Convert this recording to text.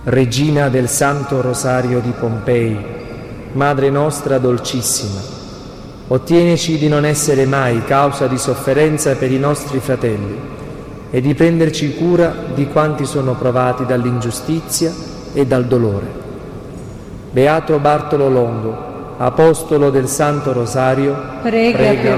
Regina del Santo Rosario di Pompei, Madre nostra dolcissima, ottienici di non essere mai causa di sofferenza per i nostri fratelli e di prenderci cura di quanti sono provati dall'ingiustizia e dal dolore. Beato Bartolo Longo, Apostolo del Santo Rosario, prega per